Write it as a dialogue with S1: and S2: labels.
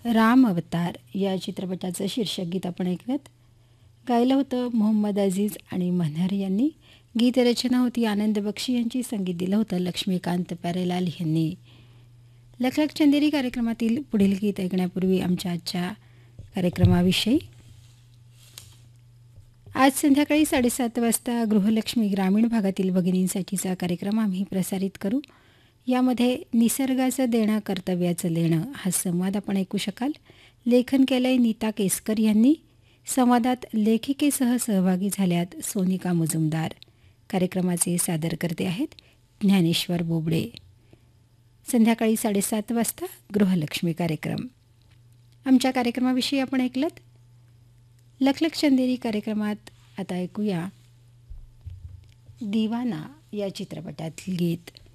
S1: राम अवतार या चित्रपटाचं शीर्षक गीत आपण ऐकलं. गायलं होतं मोहम्मद अजीज आणि मनहर यांनी. गीतरचना होती आनंद बक्षी यांची. संगीत दिलं होतं लक्ष्मीकांत प्यारेलाल यांनी. लखलख चंदेरी कार्यक्रमातील पुढील गीत ऐकण्यापूर्वी आमच्या आजच्या कार्यक्रमाविषयी. आज संध्याकाळी 7:30 वाजता गृहलक्ष्मी ग्रामीण भागातील भगिनींसाठीचा कार्यक्रम आम्ही प्रसारित करू. यामध्ये निसर्गाचं देणं कर्तव्याचं लेणं हा संवाद आपण ऐकू शकाल. लेखन केलंय नीता केसकर यांनी. संवादात लेखिकेसह सहभागी झाल्यात सोनिका मुजुमदार. कार्यक्रमाचे सादर करते आहेत ज्ञानेश्वर बोबडे. संध्याकाळी 7:30 वाजता गृहलक्ष्मी कार्यक्रम. आमच्या कार्यक्रमाविषयी आपण ऐकलं. लखलख चंदेरी कार्यक्रमात आता ऐकूया दिवाना या चित्रपटातील गीत.